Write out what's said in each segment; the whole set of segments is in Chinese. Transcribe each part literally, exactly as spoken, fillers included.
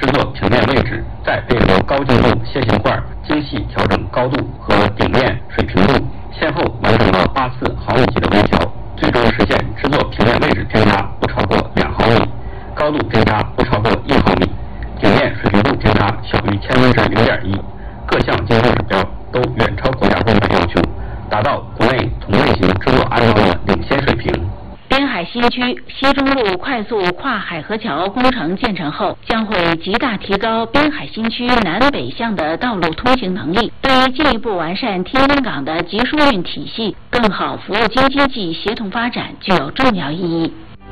制作平面位置，再配合高精度楔形罐精细调整高度和顶面水平度，先后完成了八次毫米级的微调，最终实现制作平面位置偏差不超过两毫米，高度偏差不超过一毫米，顶面水平度偏差小于千分之零点一，各项精度指标都远超国家规范要求，达到国内同类型制作安装的领先水平。 滨海新区西中路快速跨海河桥工程建成后，将会极大提高滨海新区南北向的道路通行能力，对于进一步完善天津港的集疏运体系，更好服务京津冀协同发展具有重要意义。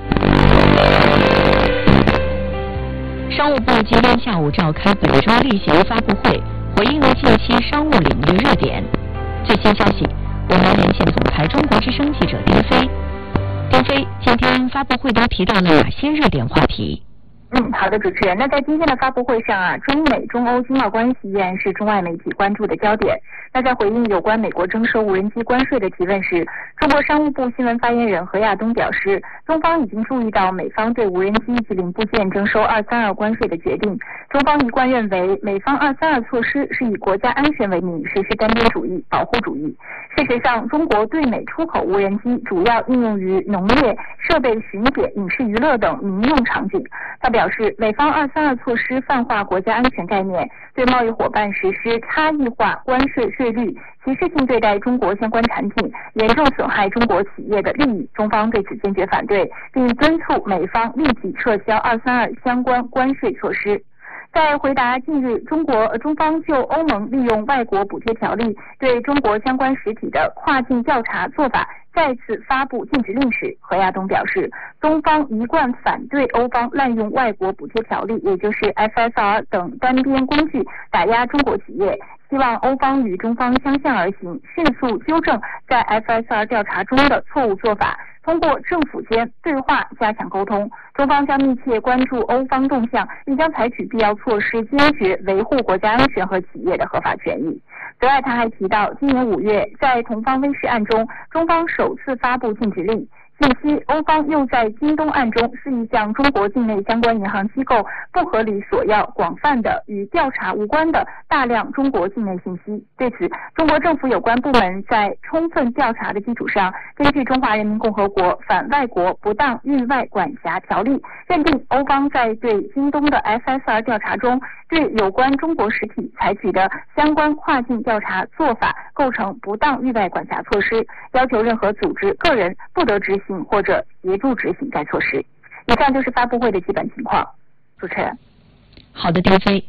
商务部今天下午召开本周例行发布会，回应了近期商务领域热点。最新消息，我们连线总台中国之声记者丁飞。丁飞，今天发布会都提到了哪些热点话题？ 嗯，好的，主持人。那在今天的发布会上啊，中美、中欧经贸关系依然是中外媒体关注的焦点。那在回应有关美国征收无人机关税的提问时，中国商务部新闻发言人何亚东表示，中方已经注意到美方对无人机及零部件征收二三二关税的决定。中方一贯认为，美方二三二措施是以国家安全为名实施单边主义、保护主义。事实上，中国对美出口无人机主要应用于农业、设备巡检、影视娱乐等民用场景。他表示，美方二三二措施泛化国家安全概念，对贸易伙伴实施差异化关税税率，歧视性对待中国相关产品，严重损害中国企业的利益。中方对此坚决反对，并敦促美方立即撤销二三二相关关税措施。在回答近日中国中方就欧盟利用外国补贴条例对中国相关实体的跨境调查做法再次发布禁止令时，何亚东表示，中方一贯反对欧方滥用外国补贴条例，也就是 F S R 等单边工具打压中国企业，希望欧方与中方相向而行，迅速纠正在 F S R 调查中的错误做法，通过政府间对话加强沟通。中方将密切关注欧方动向，并将采取必要措施，坚决维护国家安全和企业的合法权益。此外，他还提到，今年五月在同方威视案中，中方首次发布禁止令。近期，欧方又在京东案中肆意向中国境内相关银行机构不合理索要广泛的与调查无关的大量中国境内信息。对此，中国政府有关部门在充分调查的基础上，根据《中华人民共和国反外国不当运外管辖条例》，认定欧方在对京东的 F S R 调查中对有关中国实体采取的相关跨境调查做法构成不当域外管辖措施，要求任何组织、个人不得执行或者协助执行该措施。以上就是发布会的基本情况。主持人。 好的，丁飞。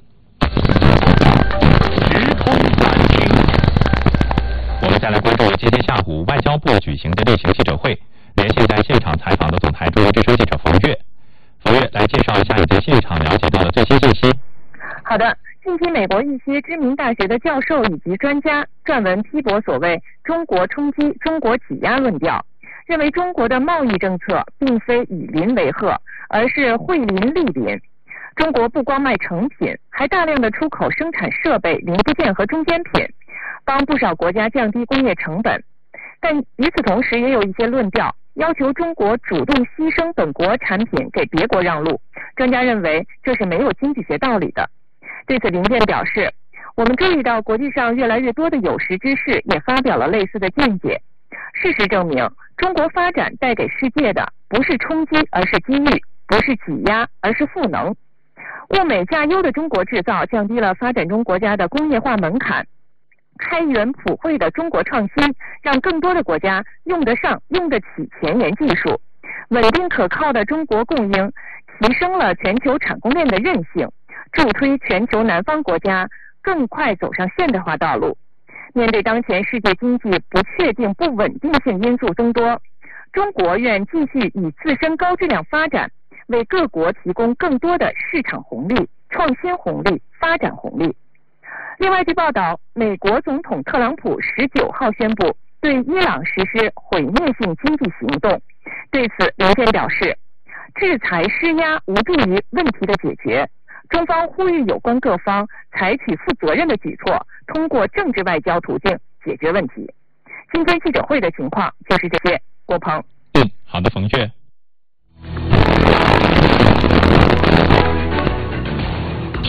直通南京。我们再来关注今天下午外交部举行的例行记者会，连线在现场采访的总台中国之声记者冯月。冯月来介绍一下你在现场了解到的最新信息。 好的，近期美国一些知名大学的教授以及专家撰文批驳所谓中国冲击、中国挤压论调，认为中国的贸易政策并非以邻为壑，而是惠邻利邻。中国不光卖成品，还大量的出口生产设备、零部件和中间品，帮不少国家降低工业成本。但与此同时，也有一些论调要求中国主动牺牲本国产品给别国让路，专家认为这是没有经济学道理的。对此，林健表示，我们注意到国际上越来越多的有识之士也发表了类似的见解。事实证明，中国发展带给世界的不是冲击，而是机遇；不是挤压，而是赋能。物美价优的中国制造降低了发展中国家的工业化门槛，开源普惠的中国创新让更多的国家用得上、用得起前沿技术。稳定可靠的中国供应提升了全球产供链的韧性，助推全球南方国家更快走上现代化道路。面对当前世界经济不确定、不稳定性因素增多，中国愿继续以自身高质量发展，为各国提供更多的市场红利、创新红利、发展红利。另外，据报道，美国总统特朗普十九号宣布对伊朗实施毁灭性经济行动。对此，林健表示，制裁施压无助于问题的解决。中方呼吁有关各方采取负责任的举措，通过政治外交途径解决问题。今天记者会的情况就是这些。郭鹏。 嗯，好的，冯月。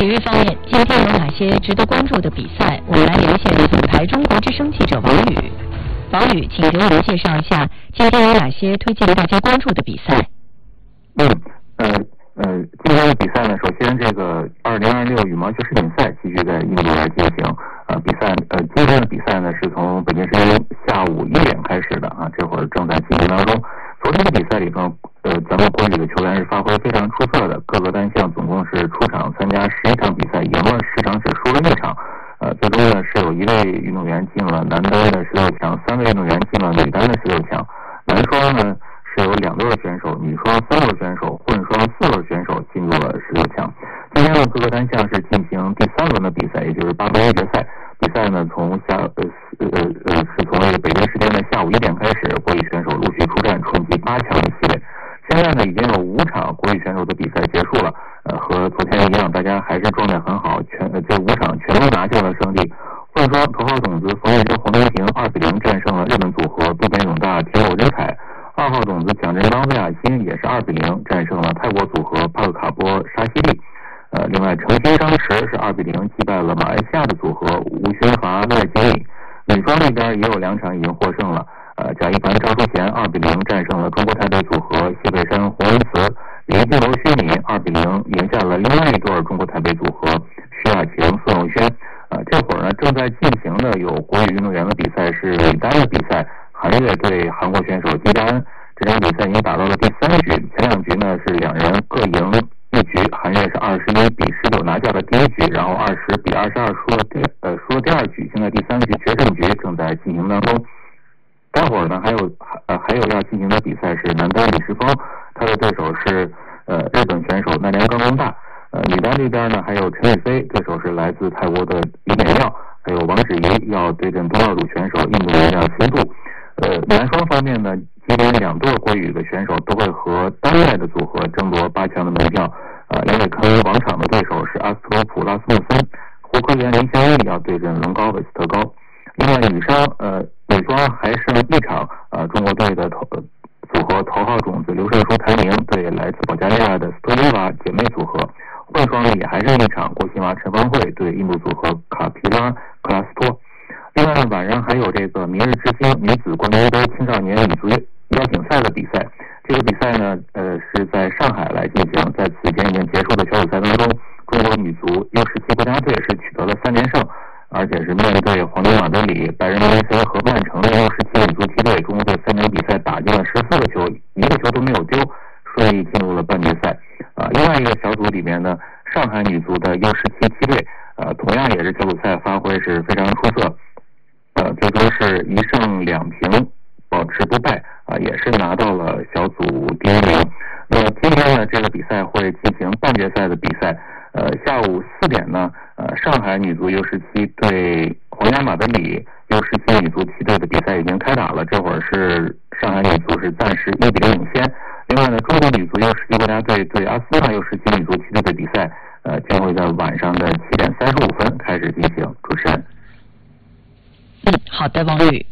体育方面，今天有哪些值得关注的比赛？我们来连线总台中国之声记者王宇。王宇，请给我们介绍一下今天有哪些推荐大家关注的比赛？ 嗯，呃呃，今天的比赛呢，首先这个二零二六羽毛球世锦赛继续在印度来进行。呃，比赛呃，今天的比赛呢是从北京时间下午一点开始的啊，这会儿正在进行当中。昨天的比赛里头，呃，咱们国羽的球员是发挥非常出色的，各个单项总共是出场参加十一场比赛，赢了十场，只输了一场。呃，最终呢是有一位运动员进了男单的十六强，三位运动员进了女单的十六强。男双呢是有两对选手，女双三对选手，混双四对选手进入了十六强。今天的各个单项是进行第三轮的比赛，也就是八分一决赛。比赛呢从下呃呃呃是从这个北京时间的下午一点开始，国羽选手陆续出战，冲击八强的席位。现在呢已经有五场国羽选手的比赛结束了，呃和昨天一样，大家还是状态很好，全呃这五场全都拿下了胜利。混双头号种子冯彦珍、黄东萍二比零战胜了日本组合渡边勇大、田口真彩。二号种子蒋振邦、魏雅欣也是二比零战胜了泰国组合帕克卡波、沙西利。呃，另外程新张弛是二比零击败了马来西亚的组合吴勋华、赖金颖。女双那边也有两场已经获胜了。呃，贾一凡、张淑贤二比零战胜了中国台北组合谢佩珊、洪文慈。李金楼、薛敏二比零赢下了另外一对中国台北组合徐雅晴、宋永轩。呃，这会儿呢正在进行的有国羽运动员的比赛是女单的比赛，韩越对韩国选手金佳恩。这场比赛已经打到了第三局，前两局呢是两人各赢一局，韩越是二十一比十九拿下了第一局，然后二十比二十二输了第呃输了第二局，现在第三局决胜局正在进行当中。待会儿呢还有呃还有要进行的比赛是男单李世峰，他的对手是呃日本选手奈良冈功大。呃女单这边呢还有陈雨菲，对手是来自泰国的李典耀，还有王芷怡要对阵东道主选手印度尼的辛杜。呃男双方面呢，今天两对国羽的选手都会和丹麦的组合争夺八强的门票。呃因为康威王场的对手是阿斯托普拉斯穆森，胡科元、林香依要对阵龙高韦斯特高。另外女双呃女双还剩一场，呃中国队的头组合头号种子刘胜书、谭明对来自保加利亚的斯托耶娃姐妹组合。混双也还剩一场，郭新华、陈芳慧对印度组合卡皮拉克拉斯托。另外晚上还有这个明日之星女子冠军杯青少年女足邀请赛的比赛。这个比赛呢呃是在上海来进行，在此前已经结束的小组赛当中，中国女足 U 十七国家队是取得了三连胜，而且是面对皇家马德里、拜仁慕尼黑和曼城的 U 十七女足梯队，中国队三场比赛打进了十四个球，一个球都没有丢，顺利进入了半决赛。啊，另外一个小组里面呢，上海女足的 U 十七梯队，呃，同样也是小组赛发挥是非常出色，呃，最终是一胜两平，保持不败，啊、呃，也是拿到了小组第一名。那么今天呢，这个比赛会进行半决赛的比赛，呃，下午四点呢，呃，上海女足 U 十七对皇家马德里 U 十七女足梯队的比赛已经开打了，这会儿是上海女足是暂时一比零领先。另外呢，中国女足 U 十七国家队对阿斯纳 U 十七女足梯队的比赛，呃，将会在晚上的七点三十五分开始进行。主持人。 嗯，好的，王宇。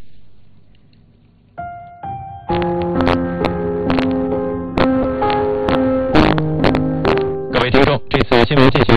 各位听众，这次新闻进行